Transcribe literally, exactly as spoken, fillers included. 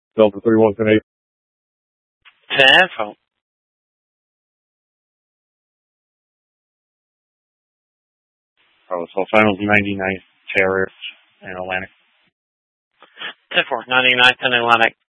Delta three one ten eight. ten phone. Oh, so finals ninety-nine Terrace and Atlantic. ten four, ninety-nine, ten Atlantic.